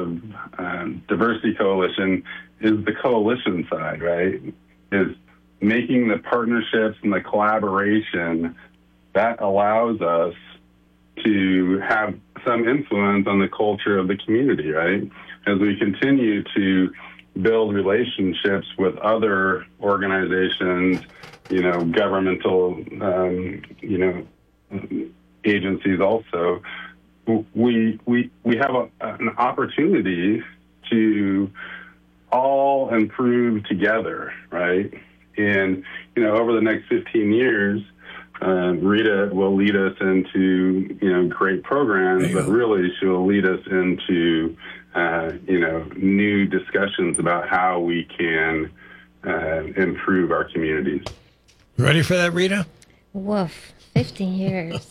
of Diversity Coalition is the coalition side, right? Is making the partnerships and the collaboration that allows us to have some influence on the culture of the community, right? As we continue to build relationships with other organizations, governmental, agencies also, we have an opportunity to all improve together, right? And, over the next 15 years, Rita will lead us into, great programs, but really she'll lead us into, new discussions about how we can improve our communities. Ready for that, Rita? Woof. 15 years.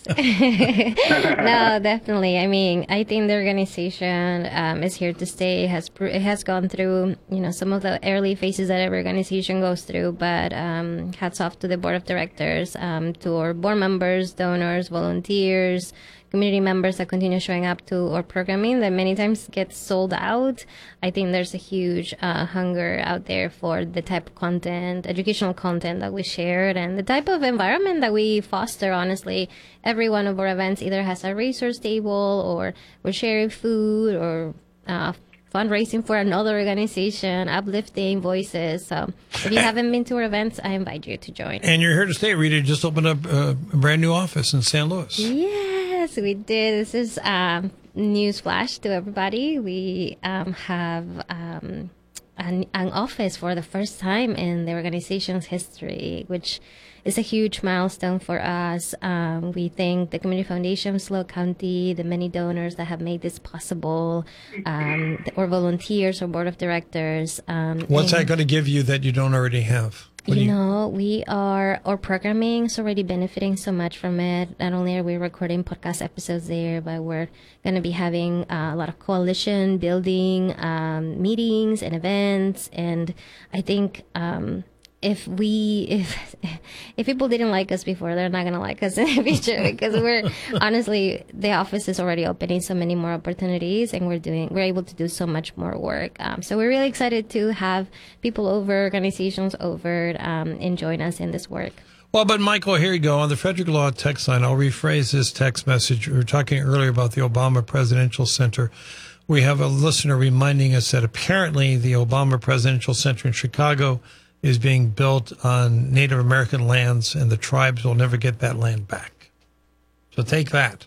No, definitely. I mean, I think the organization is here to stay. It has gone through, some of the early phases that every organization goes through, but hats off to the board of directors, to our board members, donors, volunteers, community members that continue showing up to our programming that many times gets sold out. I think there's a huge hunger out there for the type of content, educational content that we shared, and the type of environment that we foster. Honestly, every one of our events either has a resource table, or we're sharing food, or fundraising for another organization, uplifting voices. So if you haven't been to our events, I invite you to join. And you're here to stay. Rita just opened up a brand new office in San Luis. Yes, we did. This is news flash to everybody. We have an office for the first time in the organization's history, which is a huge milestone for us. We thank the Community Foundation of SLO County, the many donors that have made this possible, or volunteers or board of directors. What's that going to give you that you don't already have? Our programming is already benefiting so much from it. Not only are we recording podcast episodes there, but we're going to be having a lot of coalition building meetings and events. And I think if people didn't like us before, they're not going to like us in the future, because the office is already opening so many more opportunities, and we're able to do so much more work. So we're really excited to have people over, organizations over, and join us in this work. Well, but Michael, here you go. On the Frederick Law text line, I'll rephrase this text message. We were talking earlier about the Obama Presidential Center. We have a listener reminding us that apparently the Obama Presidential Center in Chicago is being built on Native American lands, and the tribes will never get that land back. So take that.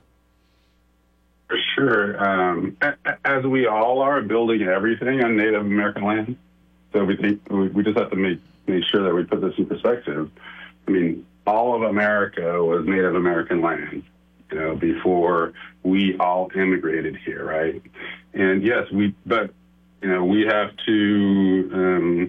For sure. As we all are building everything on Native American land, so we just have to make sure that we put this in perspective. I mean, all of America was Native American land, before we all immigrated here, right? And yes, we have to,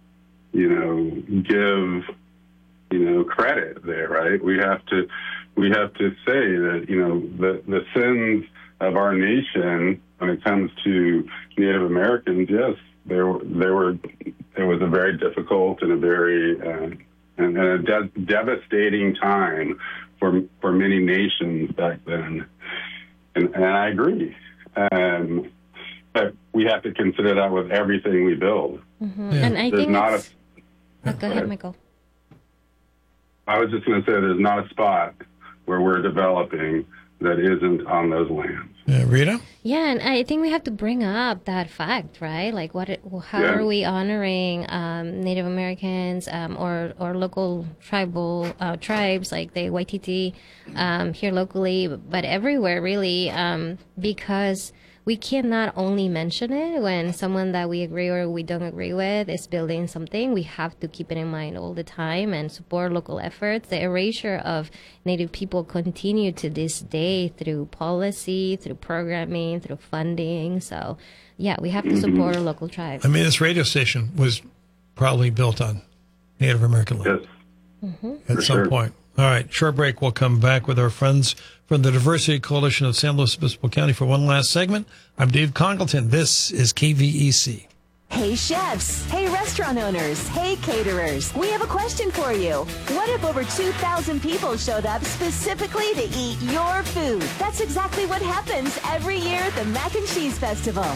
give, credit there, right? We have to say that, the sins of our nation when it comes to Native Americans, yes, it was a very difficult and a very and a devastating time for many nations back then, and I agree. But we have to consider that with everything we build. Mm-hmm. Yeah. And I think go ahead, Michael. I was just going to say there's not a spot where we're developing that isn't on those lands. Rita? Yeah, and I think we have to bring up that fact, right? Like, how are we honoring Native Americans or local tribal tribes like the Waititi here locally, but everywhere, really, because we cannot only mention it when someone that we agree or we don't agree with is building something. We have to keep it in mind all the time and support local efforts. The erasure of Native people continue to this day through policy, through programming, through funding. So, yeah, we have to support our local tribes. I mean, this radio station was probably built on Native American land at some point. All right, short break. We'll come back with our friends from the Diversity Coalition of San Luis Obispo County for one last segment. I'm Dave Congleton. This is KVEC. Hey chefs, hey restaurant owners, hey caterers, we have a question for you. What if over 2,000 people showed up specifically to eat your food? That's exactly what happens every year at the Mac and Cheese Festival. The Central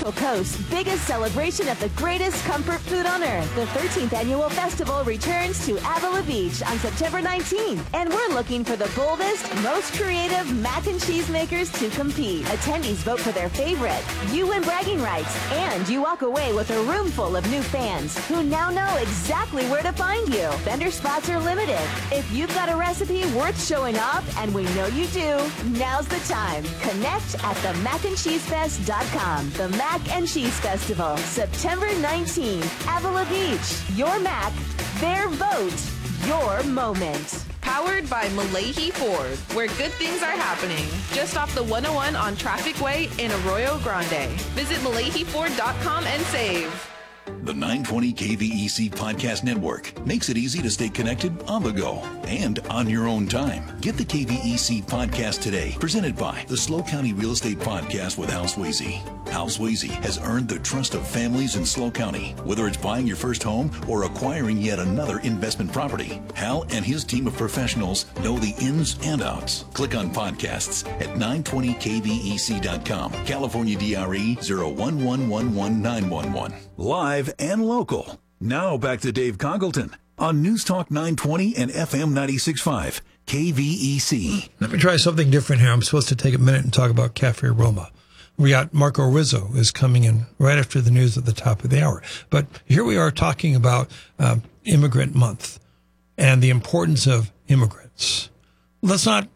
Central Coast's biggest celebration of the greatest comfort food on earth. The 13th annual festival returns to Avila Beach on September 19th, and we're looking for the boldest, most creative mac and cheese makers to compete. Attendees vote for their favorite. You win bragging rights, and you walk away with a room full of new fans who now know exactly where to find you. Vendor spots are limited. If you've got a recipe worth showing off, and we know you do, now's the time. Connect at themacandcheesefest.com. The Mac and Cheese Festival, September 19th, Avila Beach. Your Mac, their vote, your moment. Powered by Malahi Ford, where good things are happening. Just off the 101 on Traffic Way in Arroyo Grande. Visit MalahiFord.com and save. The 920 KVEC Podcast Network makes it easy to stay connected on the go and on your own time. Get the KVEC Podcast today, presented by the SLO County Real Estate Podcast with Hal Swayze. Hal Swayze has earned the trust of families in SLO County. Whether it's buying your first home or acquiring yet another investment property, Hal and his team of professionals know the ins and outs. Click on podcasts at 920kvec.com. California DRE 0111111. Live and local. Now back to Dave Congleton on News Talk 920 and FM 96.5 KVEC. Let me try something different here. I'm supposed to take a minute and talk about Cafe Roma. We got Marco Rizzo is coming in right after the news at the top of the hour. But here we are talking about Immigrant Month and the importance of immigrants. Let's not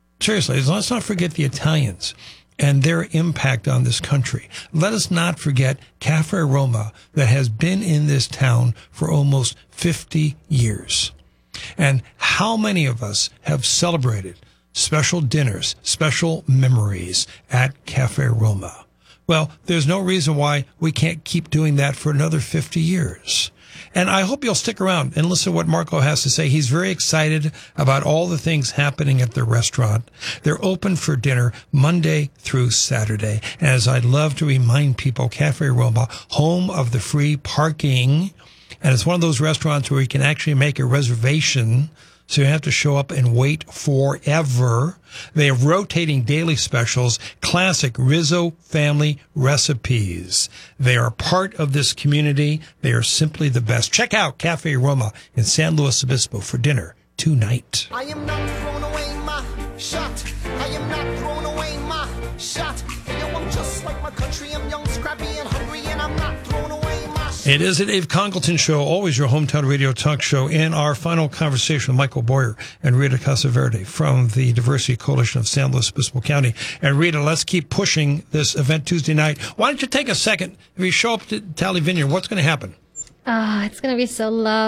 forget the Italians and their impact on this country. Let us not forget Cafe Roma that has been in this town for almost 50 years. And how many of us have celebrated special dinners, special memories at Cafe Roma? Well, there's no reason why we can't keep doing that for another 50 years. And I hope you'll stick around and listen to what Marco has to say. He's very excited about all the things happening at the restaurant. They're open for dinner Monday through Saturday. And as I'd love to remind people, Cafe Roma, home of the free parking. And it's one of those restaurants where you can actually make a reservation, so you have to show up and wait forever. They have rotating daily specials, classic Rizzo family recipes. They are part of this community. They are simply the best. Check out Cafe Roma in San Luis Obispo for dinner tonight. I am not throwing away my shot. I am not throwing away my shot. Hey, yo, I'm just like my country. I'm young, scrappy, and hungry, and I'm not throwing away my shot. It is the Dave Congleton Show, always your hometown radio talk show. In our final conversation with Michael Boyer and Rita Casaverde from the Diversity Coalition of San Luis Obispo County. And Rita, let's keep pushing this event Tuesday night. Why don't you take a second? If you show up to Tally Vineyard, what's going to happen? Oh, it's going to be so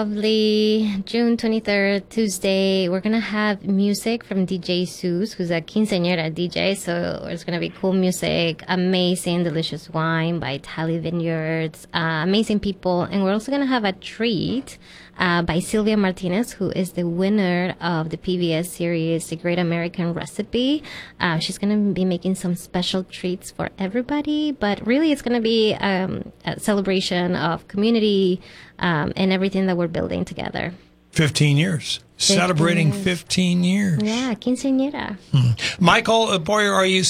lovely. June 23rd, Tuesday, we're going to have music from DJ Sus, who's a quinceañera DJ. So it's going to be cool music, amazing, delicious wine by Tally Vineyards, amazing people. And we're also going to have a treat by Sylvia Martinez, who is the winner of the PBS series, The Great American Recipe. She's going to be making some special treats for everybody, but really it's going to be a celebration of community and everything that we're building together. 15 years. Celebrating 15 years. Yeah, quinceañera. Michael Boyer, are you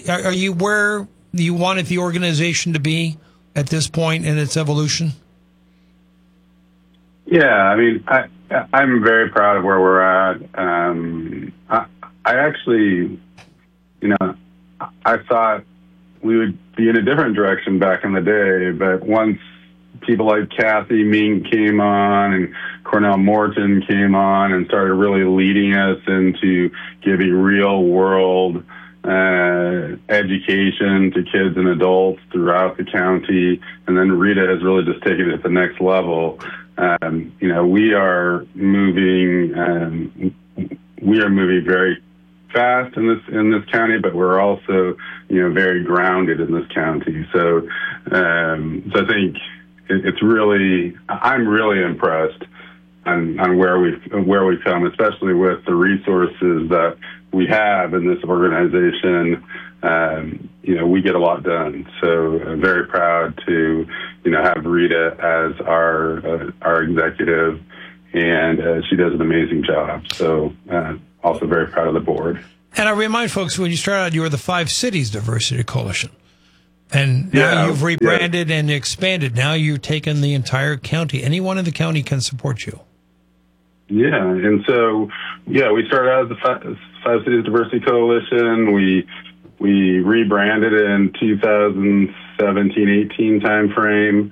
where you wanted the organization to be at this point in its evolution? Yeah, I mean, I'm very proud of where we're at. I actually, I thought we would be in a different direction back in the day, but once people like Kathy Mink came on and Cornell Morton came on and started really leading us into giving real world education to kids and adults throughout the county, and then Rita has really just taken it to the next level. We are moving very fast in this county, but we're also, very grounded in this county. So I think it's really, I'm really impressed on where we've come, especially with the resources that we have in this organization. We get a lot done. So I'm very proud to, have Rita as our executive, and she does an amazing job. So also very proud of the board. And I remind folks, when you started out, you were the 5 Cities Diversity Coalition. And now you've rebranded and expanded. Now you've taken the entire county. Anyone in the county can support you. Yeah, and so, we started out as the Five Cities Diversity Coalition. We rebranded in 2017-18 timeframe.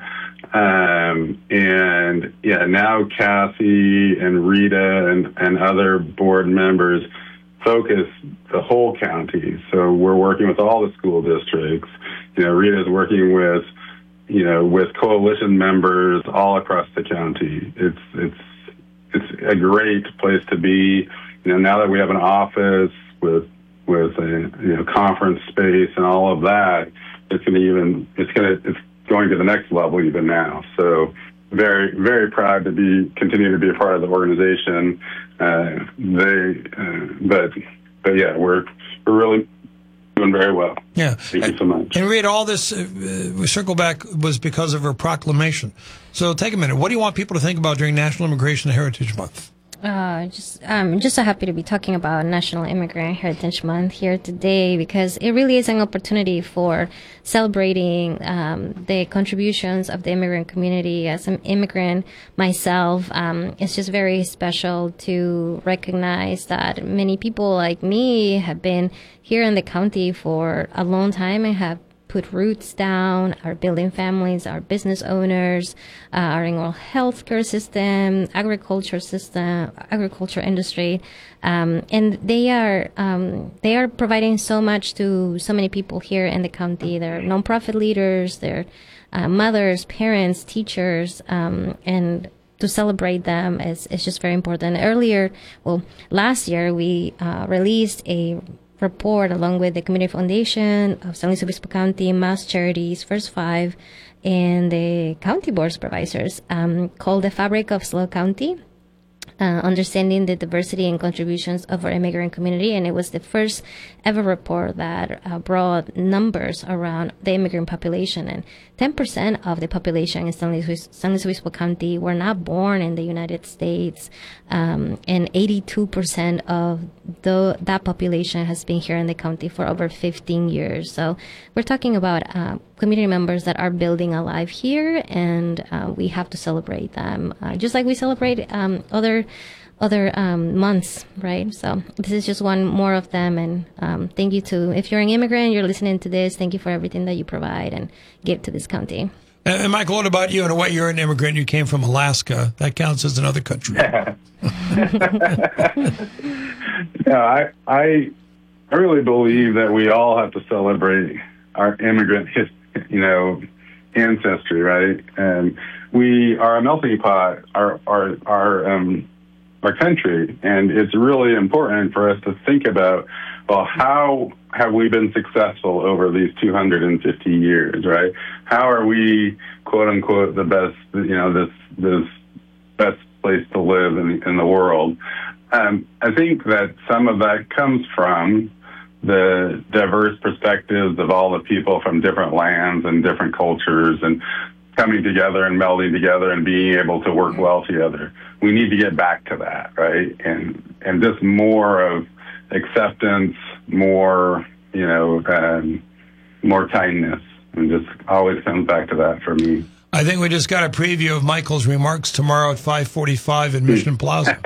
And now Cassie and Rita and other board members focus the whole county. So we're working with all the school districts. Rita's working with coalition members all across the county. It's a great place to be. Now that we have an office with a conference space and all of that, it's going to the next level even now. So very, very proud to continue to be a part of the organization. But we're really doing very well. Yeah. Thank you so much. And Rita, all this, we circle back, was because of her proclamation. So take a minute. What do you want people to think about during National Immigration and Heritage Month? I'm just so happy to be talking about National Immigrant Heritage Month here today, because it really is an opportunity for celebrating the contributions of the immigrant community. As an immigrant myself, it's just very special to recognize that many people like me have been here in the county for a long time and have put roots down, are building families, are business owners, are in our healthcare system, agriculture industry, and they are providing so much to so many people here in the county. They're nonprofit leaders, they're mothers, parents, teachers, and to celebrate them is just very important. Last year we released a report along with the Community Foundation of San Luis Obispo County, Mass Charities, First Five, and the county board supervisors, called The Fabric of SLO County, understanding the diversity and contributions of our immigrant community. And it was the first ever report that brought numbers around the immigrant population. And 10% of the population in San Luis Obispo County were not born in the United States, and 82% of that population has been here in the county for over 15 years. So we're talking about community members that are building a life here, and we have to celebrate them, just like we celebrate other months, right? So this is just one more of them. And thank you if you're an immigrant, you're listening to this, thank you for everything that you provide and give to this county. And Michael, what about you? In a way, you're an immigrant. You came from Alaska. That counts as another country. No, I really believe that we all have to celebrate our immigrant ancestry, right? And we are a melting pot, our country, and it's really important for us to think about, well, how have we been successful over these 250 years, right? How are we, quote unquote, the best, this best place to live in the world? I think that some of that comes from the diverse perspectives of all the people from different lands and different cultures and coming together and melding together and being able to work well together. We need to get back to that, right? And just more of acceptance, more, more kindness, and just always comes back to that for me. I think we just got a preview of Michael's remarks tomorrow at 5:45 in Mission Plaza.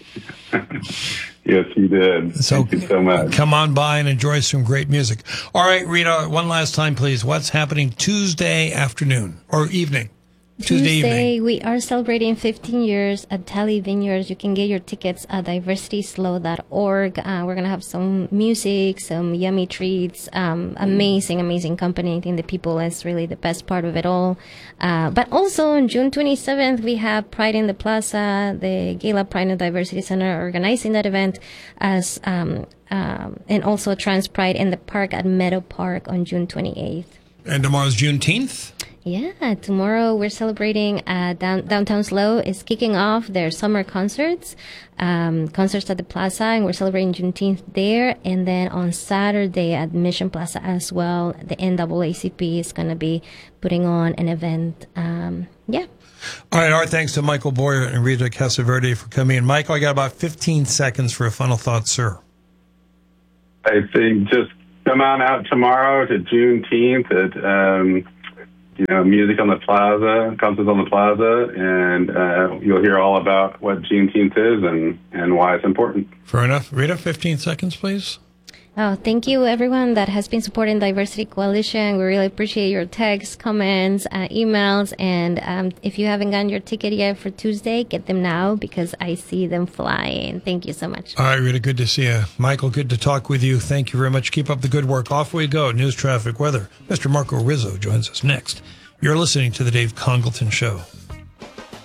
Yes, he did. So, thank you so much. Come on by and enjoy some great music. All right, Rita, one last time, please. What's happening Tuesday afternoon or evening? Tuesday evening. We are celebrating 15 years at Tally Vineyards. You can get your tickets at diversityslo.org. We're going to have some music, some yummy treats, amazing company. I think the people is really the best part of it all. But also on June 27th, we have Pride in the Plaza, the Gala Pride and Diversity Center organizing that event, as and also Trans Pride in the Park at Meadow Park on June 28th. And tomorrow's Juneteenth? Yeah, tomorrow we're celebrating Downtown SLO is kicking off their summer concerts at the Plaza, and we're celebrating Juneteenth there. And then on Saturday at Mission Plaza as well, the NAACP is going to be putting on an event. Yeah. All right, our thanks to Michael Boyer and Rita Casaverde for coming in. Michael, I got about 15 seconds for a final thought, sir. I think just come on out tomorrow to Juneteenth at Music on the Plaza, Concerts on the Plaza, and you'll hear all about what Juneteenth is and why it's important. Fair enough. Rita, 15 seconds, please. Oh, thank you, everyone that has been supporting Diversity Coalition. We really appreciate your texts, comments, emails, and if you haven't gotten your ticket yet for Tuesday, get them now because I see them flying. Thank you so much. All right, Rita, good to see you. Michael, good to talk with you. Thank you very much. Keep up the good work. Off we go. News, traffic, weather. Mr. Marco Rizzo joins us next. You're listening to The Dave Congleton Show.